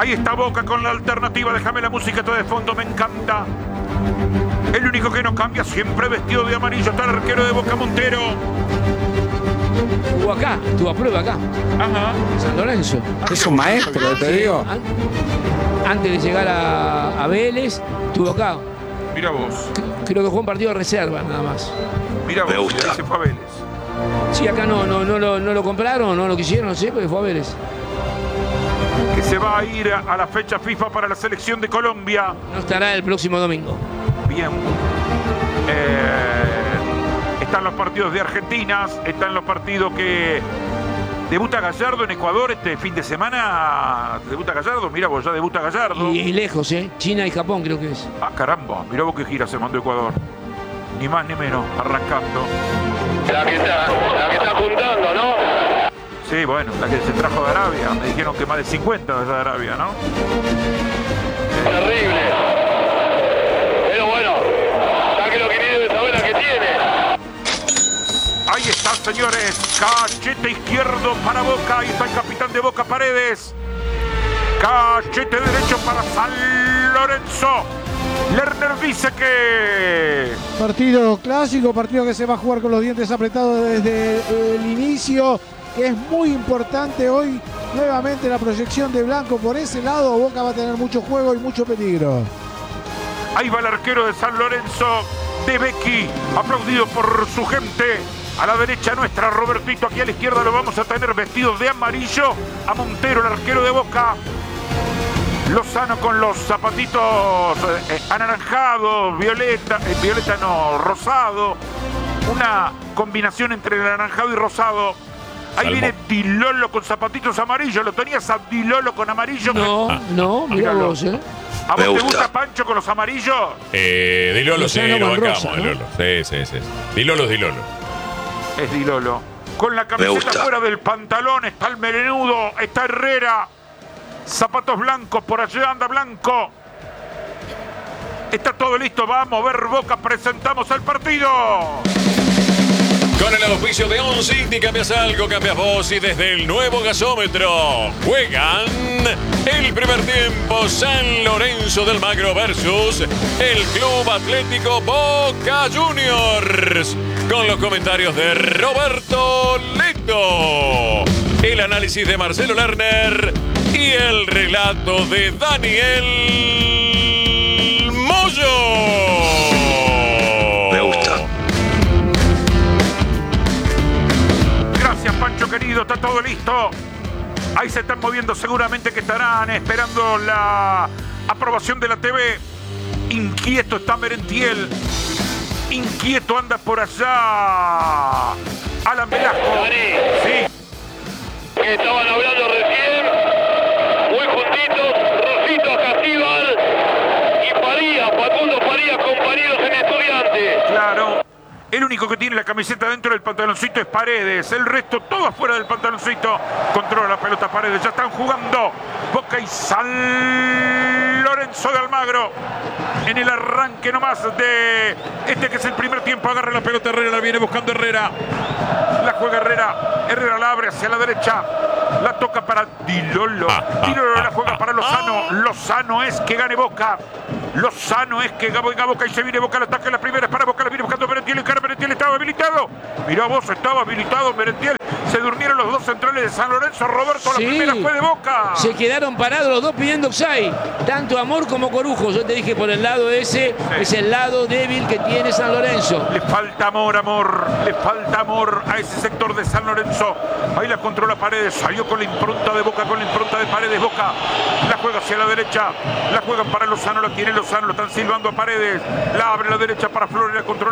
Ahí está Boca con la alternativa. Déjame la música todo de fondo, me encanta. El único que no cambia, siempre vestido de amarillo, está el arquero de Boca, Montero. Estuvo acá, estuvo a prueba acá. Ajá. San Lorenzo. Es un maestro, te digo. Antes de llegar a Vélez, estuvo acá. Mira vos. Creo que jugó un partido de reserva, nada más. Mira vos, Me gusta. se fue a Vélez. Sí, acá no lo compraron, no lo quisieron, no sé, porque fue a Vélez. Que se va a ir a la fecha FIFA para la selección de Colombia. No estará el próximo domingo. Bien. Están los partidos de Argentina, están los partidos que debuta Gallardo en Ecuador este fin de semana. Debuta Gallardo, mira vos, ya debuta Gallardo. Y lejos, China y Japón creo que es. Ah, caramba, mira vos qué gira se mandó Ecuador. Ni más ni menos, arrancando. La que está apuntando, ¿no? Sí, bueno, la que se trajo de Arabia. Me dijeron que más de 50 de Arabia, ¿no? Terrible. Pero bueno, ya que lo que debe saber la que tiene. Ahí está, señores. Cachete izquierdo para Boca. Ahí está el capitán de Boca, Paredes. Cachete derecho para San Lorenzo. Lerner dice que... Partido clásico, partido que se va a jugar con los dientes apretados desde el inicio. Es muy importante hoy nuevamente la proyección de Blanco por ese lado. Boca va a tener mucho juego y mucho peligro. Ahí va el arquero de San Lorenzo, de Becchi, aplaudido por su gente. A la derecha nuestra, Robertito. Aquí a la izquierda lo vamos a tener vestido de amarillo. A Montero, el arquero de Boca. Lozano con los zapatitos anaranjados, violeta no, rosado. Una combinación entre el anaranjado y rosado. Ahí viene Di Lolo con zapatitos amarillos. ¿Lo tenías a Di Lolo con amarillo? No, mira vos, ¿A vos te gusta Pancho con los amarillos? Di Lolo, sí, Lozano lo con bancamos, rosa, Di ¿no? Lolo. Sí. Di Lolo es Di Lolo. Es Di Lolo. Con la camiseta fuera del pantalón está el melenudo, está Herrera. Zapatos blancos, por allá anda Blanco. Está todo listo, va a mover Boca, presentamos el partido. Con el auspicio de On City, cambias algo, cambias vos y desde el nuevo gasómetro juegan el primer tiempo San Lorenzo del Magro versus el Club Atlético Boca Juniors. Con los comentarios de Roberto Leto, el análisis de Marcelo Lerner y el relato de Daniel Moyo. Gracias, Pancho querido, está todo listo. Ahí se están moviendo, seguramente que estarán esperando la aprobación de la TV. Inquieto está Merentiel. Inquieto anda por allá Alan Velasco. Sí. Estaban hablando recién, muy juntitos, Rosito Castíbal y Facundo Farías, compañeros en Estudiantes. Claro. El único que tiene la camiseta dentro del pantaloncito es Paredes. El resto todo afuera del pantaloncito. Controla la pelota Paredes. Ya están jugando Boca y San Lorenzo de Almagro. En el arranque nomás de este que es el primer tiempo. Agarra la pelota Herrera. La viene buscando Herrera. La juega Herrera. Herrera la abre hacia la derecha. La toca para Di Lolo. Di Lolo la juega para Lozano. Lozano es que gane Boca. Lozano es que venga Boca y se viene Boca al ataque. La primera es para Boca. La viene buscando Merentiel. Y cara Merentiel estaba habilitado. Mirá vos, estaba habilitado Merentiel. Se durmieron los dos centrales de San Lorenzo. Roberto, Sí. la primera fue de Boca. Se quedaron parados los dos pidiendo offside. Tanto Amor como Corujo. Yo te dije por el lado ese, es el lado débil que tiene San Lorenzo. Le falta amor. Le falta amor a ese sector de San Lorenzo. Ahí la controla Paredes. Salió con la impronta de Boca, con la impronta de Paredes. Boca la juega hacia la derecha. La juegan para Lozano. La tiene Lozano. Lo están silbando a Paredes. La abre a la derecha para Flores. La controla